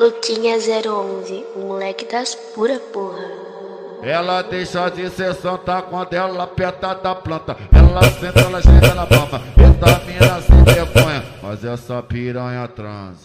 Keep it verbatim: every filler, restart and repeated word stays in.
Luquinha zero onze, o moleque das pura porra. Ela deixa de ser santa quando ela aperta da planta. Ela senta, ela chega na palma. Vitamina sem vergonha, mas essa piranha transa.